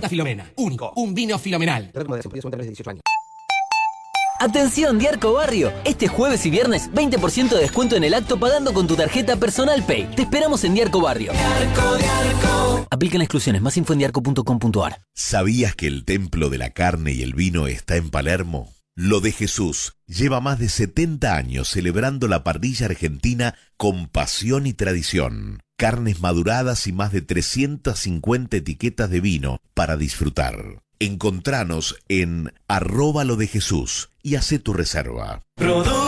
Santa Filomena. Único. Un vino filomenal. Atención, Diarco Barrio. Este jueves y viernes, 20% de descuento en el acto pagando con tu tarjeta Personal Pay. Te esperamos en Diarco Barrio. Diarco. Aplican exclusiones. Más info en diarco.com.ar. ¿Sabías que el templo de la carne y el vino está en Palermo? Lo de Jesús lleva más de 70 años celebrando la parrilla argentina con pasión y tradición. Carnes maduradas y más de 350 etiquetas de vino para disfrutar. Encontranos en @lodejesús y hacé tu reserva.